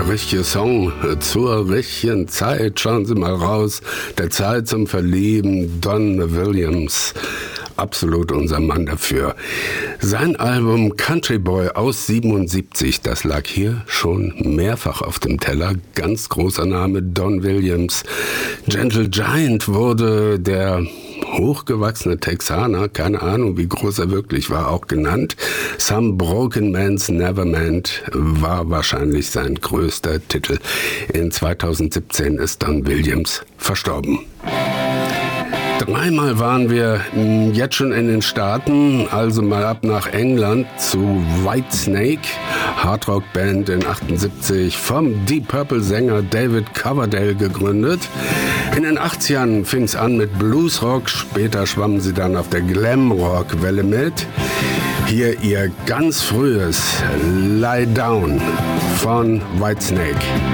richtige Song zur richtigen Zeit. Schauen Sie mal raus. Der Zeit zum Verlieben. Don Williams. Absolut unser Mann dafür. Sein Album Country Boy aus 77, das lag hier schon mehrfach auf dem Teller. Ganz großer Name, Don Williams. Gentle Giant wurde der hochgewachsene Texaner, keine Ahnung, wie groß er wirklich war, auch genannt. Some Broken Man's Never Meant war wahrscheinlich sein größter Titel. In 2017 ist Don Williams verstorben. Dreimal waren wir jetzt schon in den Staaten, also mal ab nach England zu Whitesnake, Hardrock-Band in 78, vom Deep Purple-Sänger David Coverdale gegründet. In den 80ern fing es an mit Bluesrock, später schwammen sie dann auf der Glamrock-Welle mit. Hier ihr ganz frühes Lie Down von Whitesnake.